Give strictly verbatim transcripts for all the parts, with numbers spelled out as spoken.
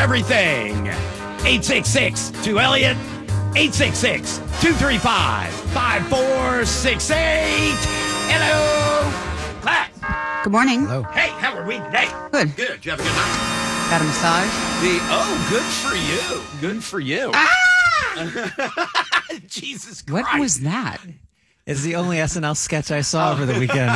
everything. eight six six two Elliott. eight six six two three five five four six eight. Hello, class. Good morning. Hello. Hey, how are we today? Good. Good. Did you have a good night? Got a massage? The oh, good for you. Good for you. Ah! Jesus Christ. What was that? It's the only S N L sketch I saw over the weekend.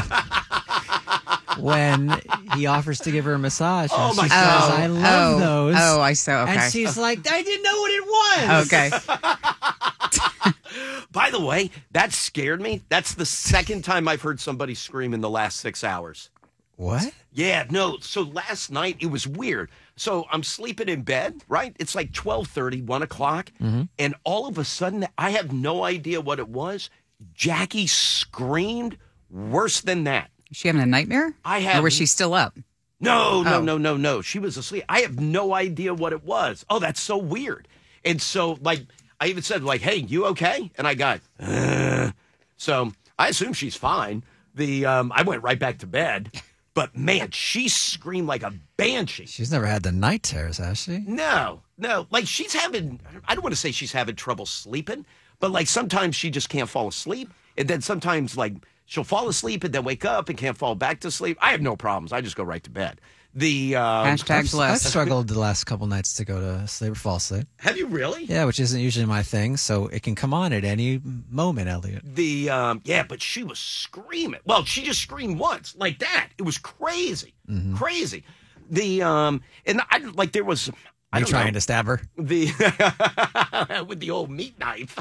When he offers to give her a massage. Oh, and my she God. says, I love oh, those. Oh, I saw. Okay. And she's like, I didn't know what it was. Okay. By the way, that scared me. That's the second time I've heard somebody scream in the last six hours. What? Yeah, no. So last night, it was weird. So I'm sleeping in bed, right? It's like twelve thirty, one o'clock. Mm-hmm. And all of a sudden, I have no idea what it was. Jackie screamed worse than that. Is she having a nightmare? I have- Or was she still up? No, no, Oh. no, no, no. She was asleep. I have no idea what it was. Oh, that's so weird. And so, like, I even said, like, hey, you okay? And I got, uh. So I assume she's fine. The um, I went right back to bed. But, man, she screamed like a banshee. She's never had the night terrors, has she? No, no. Like, she's having, I don't want to say she's having trouble sleeping, but, like, sometimes she just can't fall asleep. And then sometimes, like, she'll fall asleep and then wake up and can't fall back to sleep. I have no problems. I just go right to bed. The um, Hashtag I've, I've blessed. struggled the last couple nights to go to sleep or fall asleep. Have you really? Yeah, which isn't usually my thing, so it can come on at any moment, Elliot. The um, yeah, but she was screaming. Well, she just screamed once like that. It was crazy, Mm-hmm. crazy. The um, and I like there was. I Are you don't trying know, to stab her? the with the old meat knife.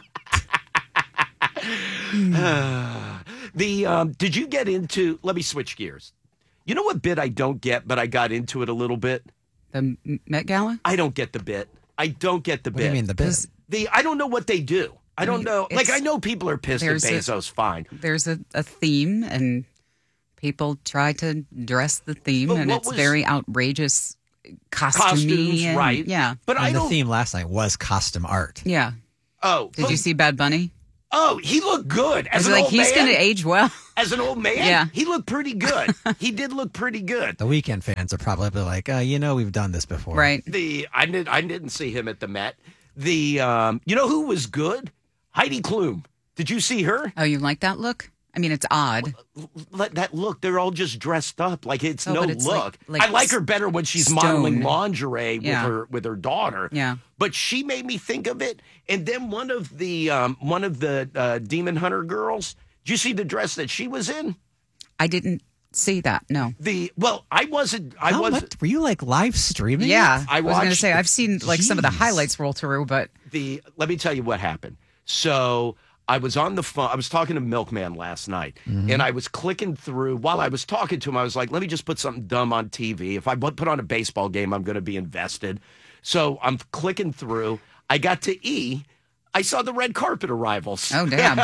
Uh, the um, did you get into? Let me switch gears. You know what bit I don't get, but I got into it a little bit. The M- Met Gala? I don't get the bit. I don't get the What bit. do you mean, the bit? 'Cause The I don't know what they do. I don't know. Like It's- I know people are pissed at there's a- Bezos. Fine. There's a, a theme, and people try to dress the theme, But and what it's was- very outrageous costumey. Costumes, and- right? Yeah. But I and the don't. theme last night was costume art. Yeah. Oh, Did but- you see Bad Bunny? Oh, he looked good I as was an like, old he's man. going to age well. As an old man, Yeah. he looked pretty good. He did look pretty good. The Weekend fans are probably like, uh, you know, we've done this before. Right. The I did I didn't see him at the Met. The um, you know who was good? Heidi Klum. Did you see her? Oh, you like that look? I mean, it's odd. Let that look. They're all just dressed up like it's Oh, no but it's look. like- like I like her better when she's stone. modeling lingerie Yeah. with her with her daughter. Yeah. But she made me think of it. And then one of the um, one of the uh, Demon Hunter girls. Did you see the dress that she was in? I didn't see that. No. The well, I wasn't. I How wasn't. much- were you like live streaming? Yeah. I I was going to watched- say, I've seen like some of the Jeez. highlights roll through, but the let me tell you what happened. So I was on the phone. I was talking to Milkman last night, and I was clicking through. While I was talking to him, I was like, "Let me just put something dumb on T V. If I put on a baseball game, I'm going to be invested." So I'm clicking through. I got to E. I saw the red carpet arrivals. oh, damn.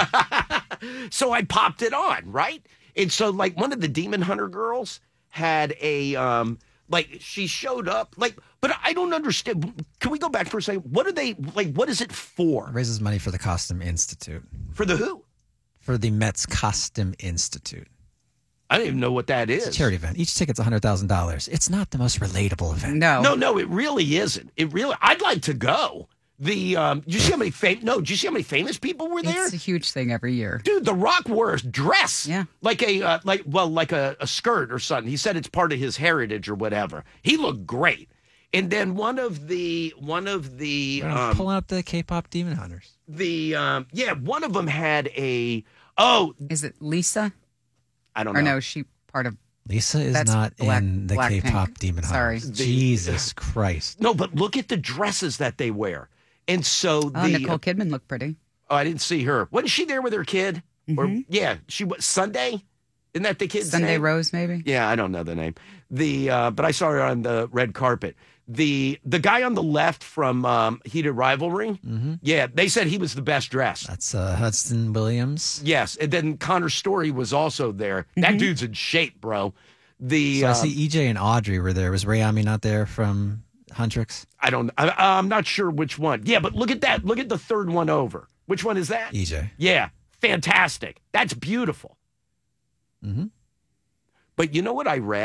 So I popped it on, right? And so, like, one of the Demon Hunter girls had a, um, like, she showed up, like, but I don't understand. Can we go back for a second? What are they, like, what is it for? Raises money for the Costume Institute. For the who? For the Mets Costume Institute. I don't even know what that is. It's a charity event. Each ticket's one hundred thousand dollars. It's not the most relatable event. No. No, no, it really isn't. It really, I'd like to go. The, um, did you see how many fam- no, did you see how many famous people were there? It's a huge thing every year. Dude, The Rock wore a dress. Yeah. Like a, uh, like, well, like a, a skirt or something. He said it's part of his heritage or whatever. He looked great. And then one of the, one of the, I'm um, pulling up the K-pop Demon Hunters. the, um, yeah, one of them had a, oh, Is it Lisa? I don't know. Or no, is she part of. Lisa is That's not Black- in the Blackpink. K-pop Demon Sorry. Hunters. The- Jesus Christ. No, but look at the dresses that they wear. And so Oh, the, Nicole Kidman looked pretty. oh, I didn't see her. Wasn't she there with her kid? Or, yeah, she was, Sunday? Isn't that the kid's Sunday name? Rose, maybe? Yeah, I don't know the name. The uh, but I saw her on the red carpet. The the guy on the left from um, Heated Rivalry. Yeah, they said he was the best dressed. That's uh, Hudson Williams. Yes, and then Connor Story was also there. That dude's in shape, bro. The So I um, see E J and Audrey were there. Was Rayami not there from Huntrix? I don't. I, I'm not sure which one. Yeah, but look at that. Look at the third one over. Which one is that? E J. Yeah, fantastic. That's beautiful. Mhm. But you know what I read?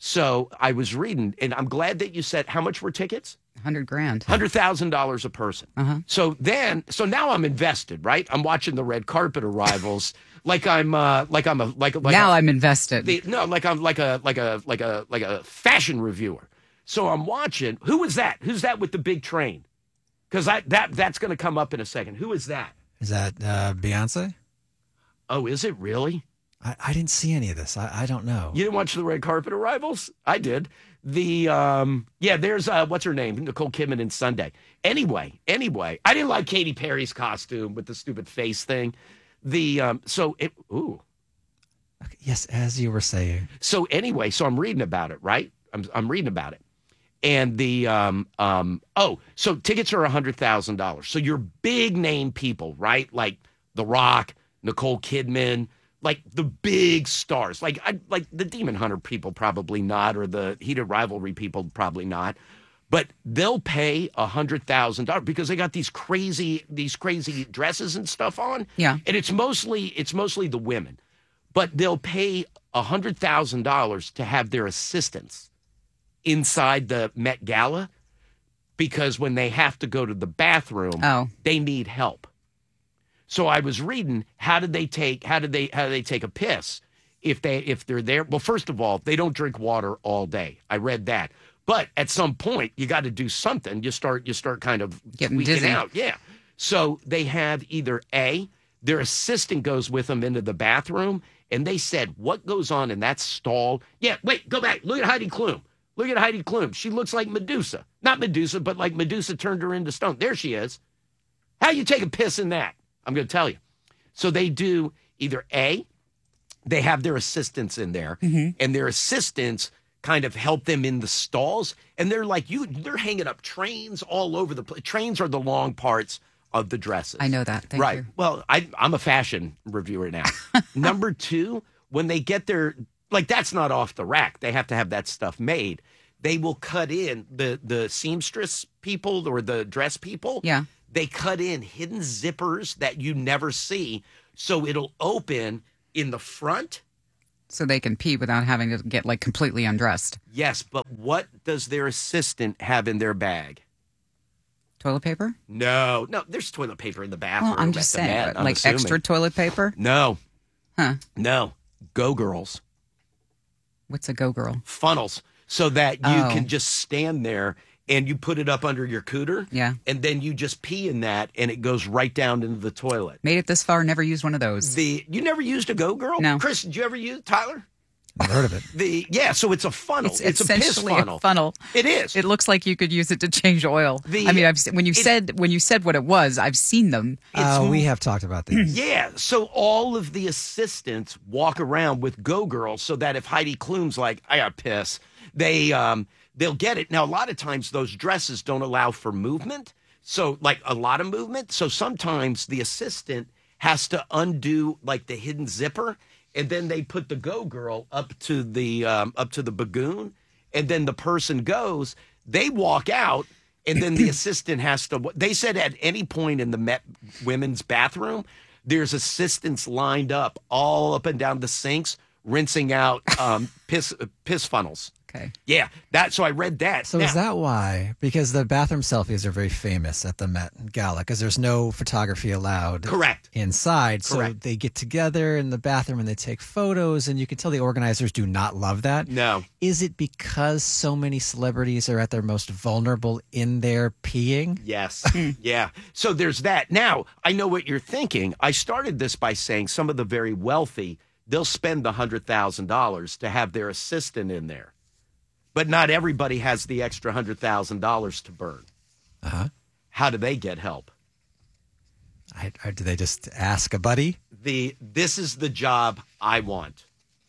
So I was reading, and I'm glad that you said, how much were tickets? Hundred grand. one hundred thousand dollars a person. Uh-huh. So then, so now I'm invested, right? I'm watching the red carpet arrivals like I'm, uh, like I'm a, like, like now a, I'm invested. the, no, like I'm like a, like a, like a, like a fashion reviewer. So I'm watching. Who is that? Who's that with the big train? Because I that that's going to come up in a second. Who is that? Is that uh, Beyonce? Oh, is it really? I, I didn't see any of this. I, I don't know. You didn't watch the red carpet arrivals? I did. The um yeah, there's uh what's her name? Nicole Kidman in Sunday. Anyway, anyway, I didn't like Katy Perry's costume with the stupid face thing. The um so it ooh. Okay, yes, as you were saying. So anyway, so I'm reading about it, right? I'm I'm reading about it. And the um um oh, so tickets are a hundred thousand dollars. So your big name people, right? Like The Rock, Nicole Kidman, like the big stars, like I, like the Demon Hunter people probably not, or the Heated Rivalry people probably not, but they'll pay a hundred thousand dollars because they got these crazy these crazy dresses and stuff on. Yeah. And it's mostly it's mostly the women, but they'll pay a hundred thousand dollars to have their assistants inside the Met Gala because when they have to go to the bathroom, Oh. they need help. So I was reading, how did they take how did they how do they take a piss if they if they're there? Well, first of all, they don't drink water all day. I read that. But at some point, you got to do something. You start you start kind of Getting tweaking dizzy. out. Yeah. So they have either A, their assistant goes with them into the bathroom, and they said, what goes on in that stall? Yeah, wait, go back. Look at Heidi Klum. Look at Heidi Klum. She looks like Medusa. Not Medusa, but like Medusa turned her into stone. There she is. How you take a piss in that? I'm going to tell you. So they do either A, they have their assistants in there, and their assistants kind of help them in the stalls, and they're like you. They're hanging up trains all over the place. Trains are the long parts of the dresses. I know that. Thank right. you. Well, I, I'm a fashion reviewer now. Number two, when they get their like that's not off the rack. They have to have that stuff made. They will cut in the the seamstress people or the dress people. Yeah. They cut in hidden zippers that you never see, so it'll open in the front. So they can pee without having to get like completely undressed. Yes, but what does their assistant have in their bag? Toilet paper? No, no, there's toilet paper in the bathroom. Well, I'm just at the saying, Met, but, I'm like assuming. extra toilet paper? No, Huh. no, Go Girls What's a go girl? funnels, so that you Oh. can just stand there and you put it up under your cooter. Yeah. And then you just pee in that, and it goes right down into the toilet. Made it this far, never used one of those. The you never used a Go Girl? No. Chris, did you ever use Tyler? Never heard of it. The yeah, so it's a funnel. It's, It's, a piss essentially funnel. a funnel. It is. It looks like you could use it to change oil. The- I mean, I've se- when you it- said when you said what it was, I've seen them. Uh, we have talked about these. Yeah, so all of the assistants walk around with Go Girls so that if Heidi Klum's like, I got piss, they um they'll get it. Now a lot of times those dresses don't allow for movement, so like a lot of movement. So sometimes the assistant has to undo like the hidden zipper, and then they put the Go Girl up to the um, up to the bagoon, and then the person goes. They walk out. And then the assistant has to, they said at any point in the Met women's bathroom, there's assistants lined up all up and down the sinks, rinsing out um, piss piss funnels. Okay. Yeah, that. So I read that. So Now- is that why? Because the bathroom selfies are very famous at the Met Gala because there's no photography allowed Correct. inside. So Correct. they get together in the bathroom and they take photos, and you can tell the organizers do not love that. No. Is it because so many celebrities are at their most vulnerable in their peeing? Yes. Yeah. So there's that. Now, I know what you're thinking. I started this by saying some of the very wealthy, they'll spend the one hundred thousand dollars to have their assistant in there. But not everybody has the extra one hundred thousand dollars to burn. Uh-huh. How do they get help? I, I, do they just ask a buddy? The this is the job I want.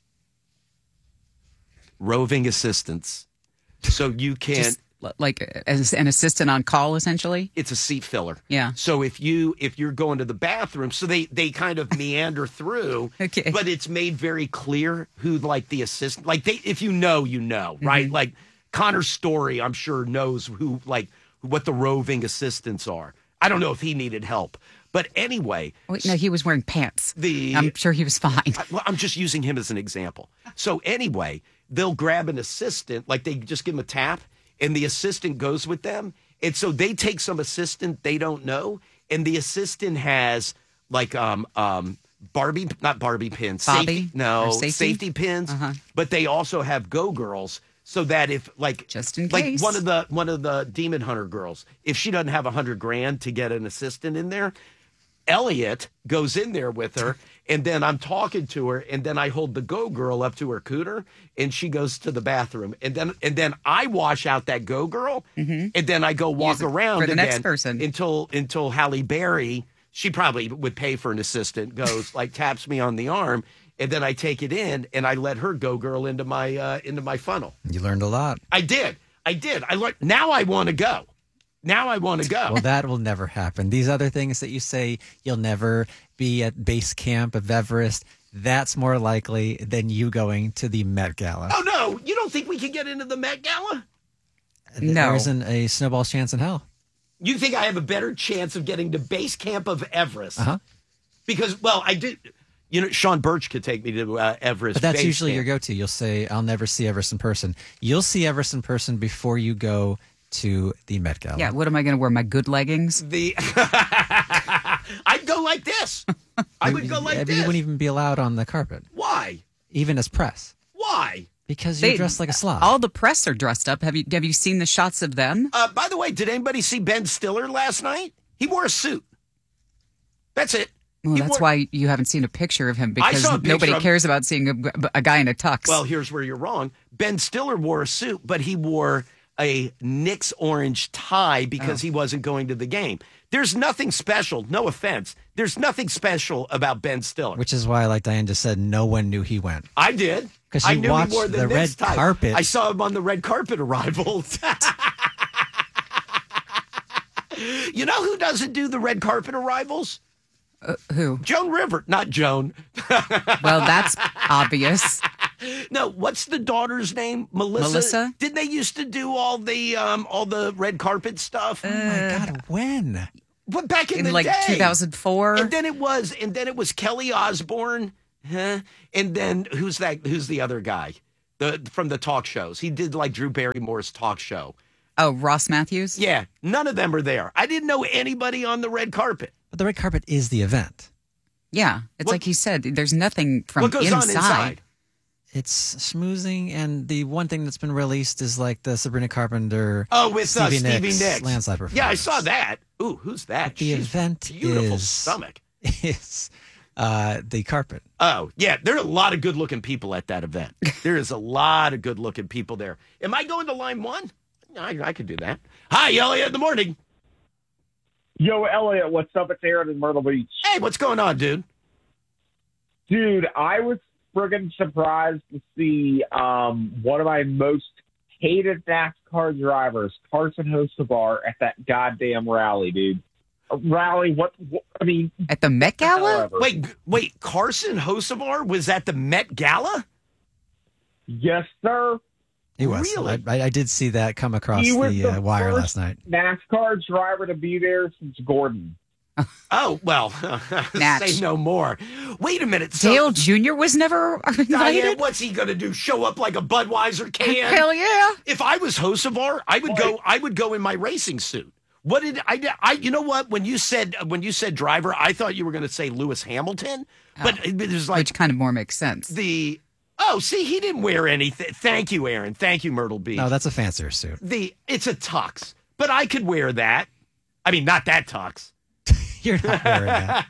Roving assistants. So you can Just l- like as an assistant on call, essentially. it's a seat filler. Yeah. So if you if you're going to the bathroom, so they they kind of meander through, Okay. but it's made very clear who like the assistant like they if you know, you know, right? Mm-hmm. Like Connor Story, I'm sure knows who like what the roving assistants are. I don't know if he needed help. But anyway, Wait, no, he was wearing pants. The- I'm sure he was fine. I, well, I'm just using him as an example. So anyway, they'll grab an assistant, like they just give them a tap, and the assistant goes with them. And so they take some assistant they don't know, and the assistant has like um um Barbie, not Barbie pins, Bobby? safety, no, Or safety? safety pins, Uh-huh. but they also have Go Girls. So that if like Just in like case. one of the one of the Demon Hunter girls, if she doesn't have a hundred grand to get an assistant in there, Elliot goes in there with her, and then I'm talking to her, and then I hold the Go Girl up to her cooter, and she goes to the bathroom, and then and then I wash out that Go Girl, and then I go walk Use it around for the next again person. until until Halle Berry, she probably would pay for an assistant, goes like taps me on the arm. And then I take it in, and I let her Go Girl into my uh, into my funnel. You learned a lot. I did, I did. I learned. Now I want to go. Now I want to go. Well, that will never happen. These other things that you say you'll never be at base camp of Everest, that's more likely than you going to the Met Gala. Oh no! You don't think we can get into the Met Gala? No. There isn't a snowball's chance in hell. You think I have a better chance of getting to base camp of Everest? Uh-huh. Because, well, I did. You know, Sean Birch could take me to uh, Everest. But that's base usually camp. your go-to. You'll say, I'll never see Everest in person. You'll see Everest in person before you go to the Met Gala. Yeah, what am I going to wear? My good leggings? The I'd go like this. I would go like Yeah, but this. you wouldn't even be allowed on the carpet, Why? even as press, Why? because you're They- dressed like a slob. All the press are dressed up. Have you have you seen the shots of them? Uh, by the way, did anybody see Ben Stiller last night? He wore a suit. That's it. Well, He that's wore- why you haven't seen a picture of him because saw a picture nobody of- cares about seeing a, a guy in a tux. Well, here's where you're wrong. Ben Stiller wore a suit, but he wore a Knicks orange tie because he wasn't going to the game. There's nothing special. No offense. There's nothing special about Ben Stiller. Which is why, like Diane just said, no one knew he went. I did. 'Cause I you knew he watched wore the, the Knicks red tie. carpet. I saw him on the red carpet arrival. You know who doesn't do the red carpet arrivals? Who? Joan River, not Joan. Well, that's obvious. No, what's the daughter's name? Melissa. Melissa? Didn't they used to do all the um all the red carpet stuff? Oh my God, when? But back in, In the like day, two thousand four. And then it was, and then it was Kelly Osbourne, huh? And then who's that? Who's the other guy? The from the talk shows. He did like Drew Barrymore's talk show. Oh, Ross Matthews? Yeah, none of them are there. I didn't know anybody on the red carpet. But the red carpet is the event. Yeah. It's What- like he said, there's nothing from What goes inside. on inside? It's schmoozing, and the one thing that's been released is like the Sabrina Carpenter. Oh, with Stevie uh, Stevie Nicks Nicks. landslide performance. Yeah, I saw that. Ooh, who's that? The She's event beautiful is stomach. Is uh, the carpet. Oh, yeah. There are a lot of good looking people at that event. There is a lot of good looking people there. Am I going to line one? I, I could do that. Hi, Elliot, in the morning. Yo, Elliot, what's up? It's Aaron in Myrtle Beach. Hey, what's going on, dude? Dude, I was friggin' surprised to see um, one of my most hated NASCAR drivers, Carson Hocevar, at that goddamn rally, dude. A rally, what, what I mean, At the Met Gala? however. Wait, wait. Carson Hocevar was at the Met Gala? Yes, sir. He was. Really? I, I did see that come across He was the, the uh, wire first last night. NASCAR driver to be there since Gordon. Oh, well, Natch. say no more. Wait a minute. So, Dale Junior was never Diane, invited? what's he going to do? Show up like a Budweiser can? Hell yeah. If I was Hocevar, I would go. I would go in my racing suit. What did I? I you know what? When you said when you said driver, I thought you were going to say Lewis Hamilton, but it was like Which kind of more makes sense. the. Oh, see, he didn't wear anything. Thank you, Aaron. Thank you, Myrtle Beach. No, that's a fancier suit. the it's a tux, but I could wear that. I mean, not that tux. You're not wearing that.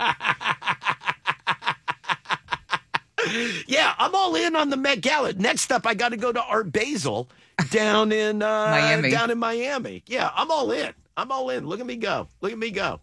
Yeah, I'm all in on the Met Gala. Next up, I got to go to Art Basel down in uh, Miami. Down in Miami. Yeah, I'm all in. I'm all in. Look at me go. Look at me go.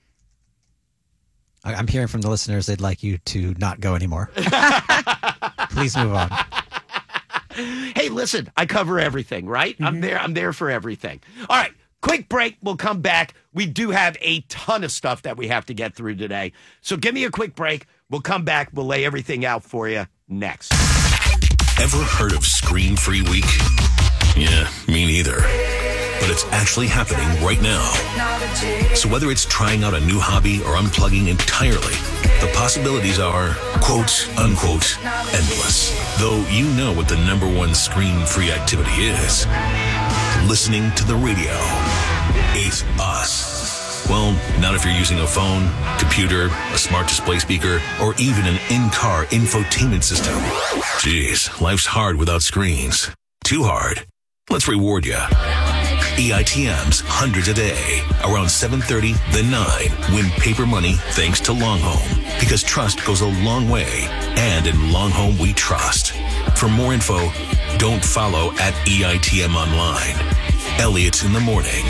I- I'm hearing from the listeners they'd like you to not go anymore. Please move on. Hey, listen, I cover everything, right? I'm there. I'm there for everything. All right, quick break. We'll come back. We do have a ton of stuff that we have to get through today. So give me a quick break. We'll come back. We'll lay everything out for you next. Ever heard of Screen Free Week? Yeah, me neither. But it's actually happening right now. So whether it's trying out a new hobby or unplugging entirely, the possibilities are, quote, unquote, endless. Though you know what the number one screen-free activity is. Listening to the radio. It's us. Well, not if you're using a phone, computer, a smart display speaker, or even an in-car infotainment system. Jeez, life's hard without screens. Too hard. Let's reward you. E I T Ms, hundreds a day. Around seven thirty, then nine. Win paper money thanks to Longhome. Because trust goes a long way. And in Longhome, we trust. For more info, don't follow at E I T M Online. Elliott in the morning.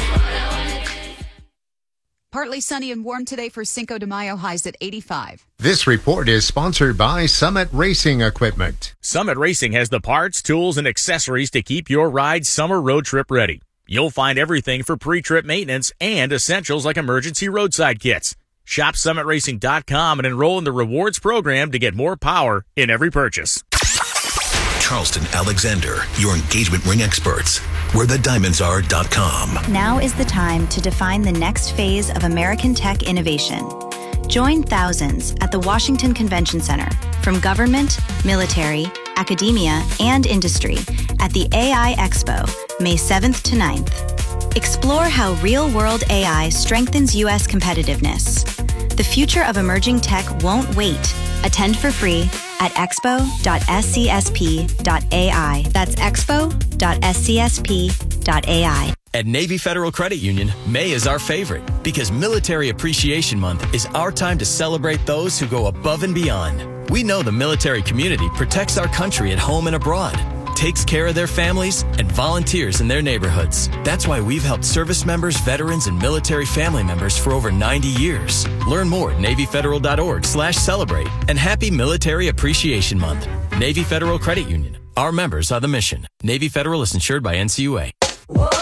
Partly sunny and warm today for Cinco de Mayo, highs at eighty-five. This report is sponsored by Summit Racing Equipment. Summit Racing has the parts, tools, and accessories to keep your ride summer road trip ready. You'll find everything for pre-trip maintenance and essentials like emergency roadside kits. Shop summit racing dot com and enroll in the rewards program to get more power in every purchase. Charleston Alexander, your engagement ring experts. Where the diamonds are dot com. Now is the time to define the next phase of American tech innovation. Join thousands at the Washington Convention Center from government, military, academia, and industry at the A I Expo, May seventh to ninth. Explore how real-world A I strengthens U S competitiveness. The future of emerging tech won't wait. Attend for free at expo dot s c s p dot a i. That's expo dot s c s p dot a i. At Navy Federal Credit Union, May is our favorite because Military Appreciation Month is our time to celebrate those who go above and beyond. We know the military community protects our country at home and abroad, takes care of their families, and volunteers in their neighborhoods. That's why we've helped service members, veterans, and military family members for over ninety years. Learn more at navy federal dot org slash celebrate. And happy Military Appreciation Month. Navy Federal Credit Union. Our members are the mission. Navy Federal is insured by N C U A.